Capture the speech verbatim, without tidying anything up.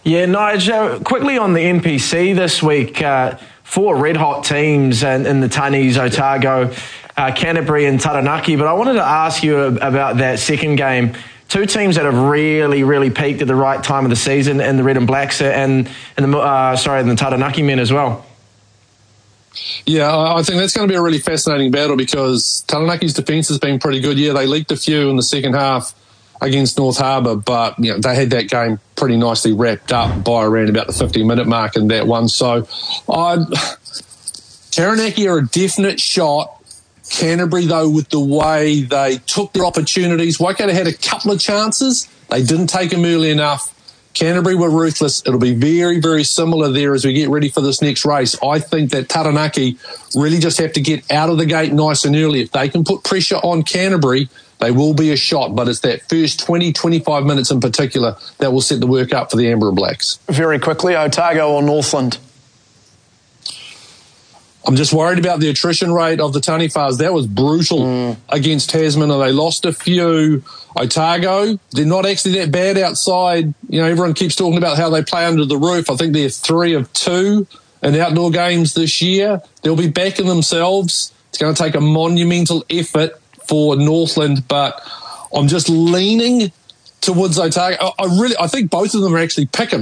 Yeah, Nigel, quickly on the N P C this week, uh, four red-hot teams in, in the Tunnies, Otago, uh, Canterbury and Taranaki. But I wanted to ask you about that second game. Two teams that have really, really peaked at the right time of the season, in the Red and Blacks and, and the uh, sorry, and the Taranaki men as well. Yeah, I think that's going to be a really fascinating battle because Taranaki's defence has been pretty good. Yeah, they leaked a few in the second half against North Harbour, but you know, they had that game pretty nicely wrapped up by around about the fifty-minute mark in that one. So I, Taranaki are a definite shot. Canterbury, though, with the way they took their opportunities, Waikato had a couple of chances. They didn't take them early enough. Canterbury were ruthless. It'll be very, very similar there as we get ready for this next race. I think that Taranaki really just have to get out of the gate nice and early. If they can put pressure on Canterbury, they will be a shot. But it's that first twenty, twenty-five minutes in particular that will set the work up for the Amber and Blacks. Very quickly, Otago or Northland? I'm just worried about the attrition rate of the Taniwhas. That was brutal mm. against Tasman, and they lost a few. Otago, they're not actually that bad outside. You know, everyone keeps talking about how they play under the roof. I think they're three of two in outdoor games this year. They'll be backing themselves. It's going to take a monumental effort for Northland, but I'm just leaning towards Otago. I really, I think both of them are actually pick 'em.